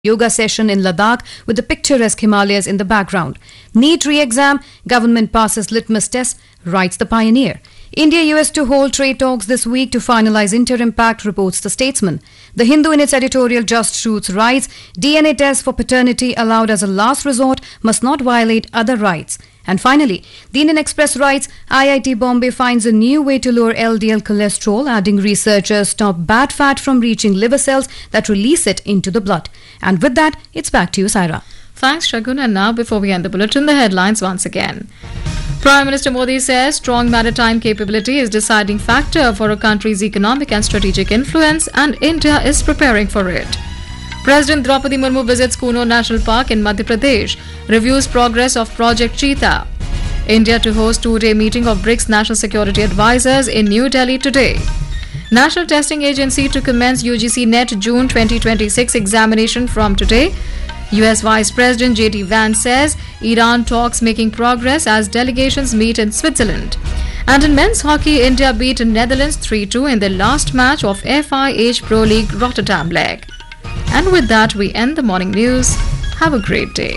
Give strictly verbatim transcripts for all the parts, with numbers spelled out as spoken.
yoga session in Ladakh with the picturesque Himalayas in the background. NEET re-exam, government passes litmus test, writes the Pioneer. India U S to hold trade talks this week to finalize interim pact, reports the Statesman. The Hindu in its editorial Just Truths writes, D N A tests for paternity allowed as a last resort must not violate other rights. And finally, the Indian Express writes, I I T Bombay finds a new way to lower L D L cholesterol, adding researchers stop bad fat from reaching liver cells that release it into the blood. And with that, it's back to you, Saira. Thanks, Shagun. And now, before we end the bulletin, the headlines once again. Prime Minister Modi says strong maritime capability is deciding factor for a country's economic and strategic influence, and India is preparing for it. President Draupadi Murmu visits Kuno National Park in Madhya Pradesh, reviews progress of Project Cheetah. India to host two-day meeting of BRICS National Security Advisors in New Delhi today. National Testing Agency to commence U G C NET June twenty twenty-six examination from today. U S Vice President J D Vance says Iran talks making progress as delegations meet in Switzerland. And in men's hockey, India beat Netherlands three two in their last match of F I H Pro League Rotterdam leg. And with that, we end the morning news. Have a great day.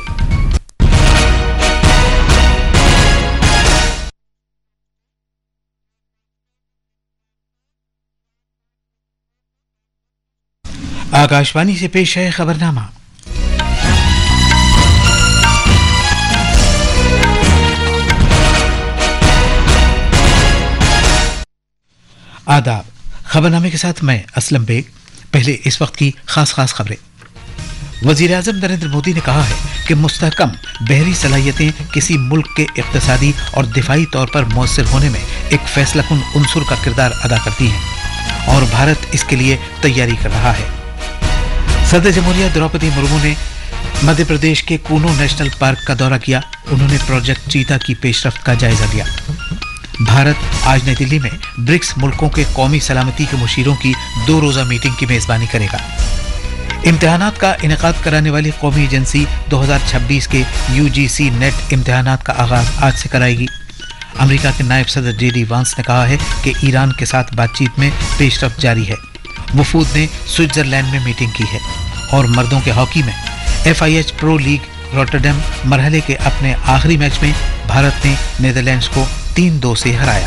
Akashvani से पेश है खबरनामा। आदाब। खबरनामे के साथ मैं Aslam bag. पहले इस वक्त की खास खास खबरें। वजीर आजम नरेंद्र मोदी ने कहा है कि मुस्तहकम बहरी सलाहियतें किसी मुल्क के इक्तिसादी और दिफाई तौर पर मौसर होने में एक फैसलाकुन उनसुर का किरदार अदा करती हैं और भारत इसके लिए तैयारी कर रहा है। सदर जमहूरिया द्रौपदी मुर्मू ने मध्य प्रदेश के कूनो नेशनल पार्क का दौरा किया। उन्होंने प्रोजेक्ट चीता की पेशरफ्त का जायजा लिया। भारत आज नई दिल्ली में ब्रिक्स मुल्कों के कौमी सलामती के मुशीरों की दो रोजा मीटिंग की मेजबानी करेगा। इम्तिहानात का इनेकाद कराने वाली कौमी एजेंसी दो हज़ार छब्बीस के यू जी सी नेट इम्तिहानात का आगाज आज से कराएगी। अमेरिका के नायब सदर जे डी वांस ने कहा है कि ईरान के साथ बातचीत में पेशरफ्त जारी है। वफूद ने स्विट्जरलैंड में मीटिंग की है। और मर्दों के हॉकी में F I H pro league Rotterdam मरहले के अपने आखिरी मैच में भारत ने नीदरलैंड्स को तीन दो से हराया।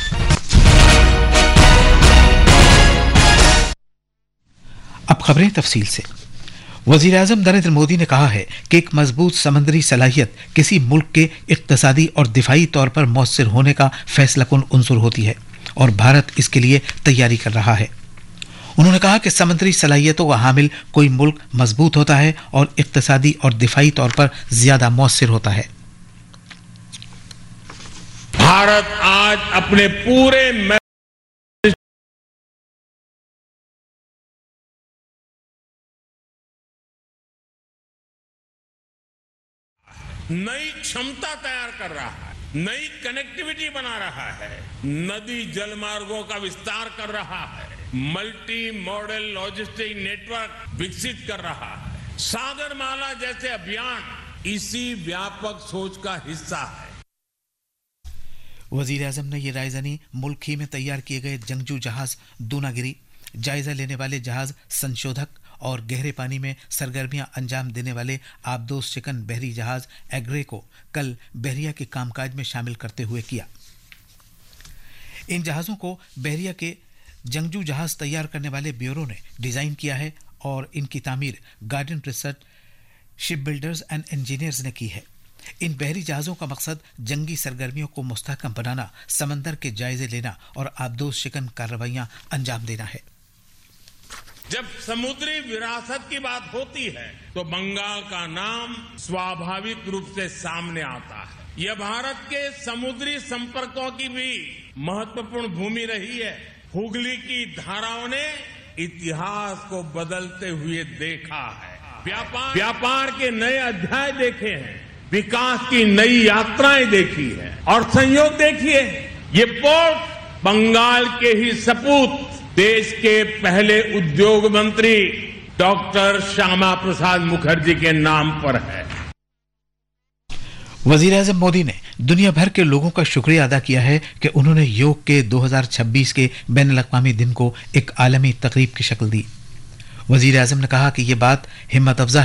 अब खबरें तफसील से। वजीर आजम नरेंद्र मोदी ने कहा है कि एक मजबूत समंदरी सलाहियत किसी मुल्क के इक्तिसादी और दिफाई तौर पर मौसर होने का फैसलाकुन उनसुर होती है और भारत इसके लिए तैयारी कर रहा है। उन्होंने कहा कि समुद्री सलाहियतों का हामिल कोई मुल्क मजबूत होता है और इक्तिसादी और दिफाई तौर पर ज्यादा मौसर होता है। भारत आज अपने पूरे नई क्षमता तैयार कर रहा है, नई कनेक्टिविटी बना रहा है, नदी जलमार्गों का विस्तार कर रहा है, मल्टी मॉडल लॉजिस्टिक नेटवर्क विकसित कर रहा है। सागरमाला जैसे अभियान इसी व्यापक सोच का हिस्सा है। वजीर आजम ने ये रायजानी मुल्क ही में तैयार किए गए जंगजू जहाज दूनागिरी, जायजा लेने वाले जहाज संशोधक और गहरे पानी में सरगर्मियां अंजाम देने वाले आबदोस चिकन बहरी जहाज एग्रे को कल बहरिया के कामकाज में शामिल करते हुए किया। इन जहाजों को बहरिया के जंगजू जहाज तैयार करने वाले ब्यूरो ने डिजाइन किया है और इनकी तामीर garden research ship builders and engineers ने की है। इन बहरी जहाजों का मकसद जंगी सरगर्मियों को मुस्तहकम बनाना, समंदर के जायजे लेना और आबदोस शिकन कार्रवाइयां अंजाम देना है। जब समुद्री विरासत की बात होती है तो बंगाल का नाम स्वाभाविक रूप से सामने आता है। यह भारत के समुद्री संपर्कों की भी महत्वपूर्ण भूमि रही है। हुगली की धाराओं ने इतिहास को बदलते हुए देखा है। व्यापार व्यापार के नए अध्याय देखे हैं, विकास की नई यात्राएं देखी है और संयोग देखिए, ये पोर्ट बंगाल के ही सपूत देश के पहले उद्योग मंत्री डॉक्टर श्यामा प्रसाद मुखर्जी के नाम पर है। वजीर आजम मोदी ने दुनिया भर के लोगों का शुक्रिया अदा किया है कि उन्होंने योग के दो हज़ार छब्बीस के बैनुल अक़वामी दिन को एक आलमी तकरीब की शक्ल दी। वजीर आजम ने कहा कि यह बात हिम्मत अफजा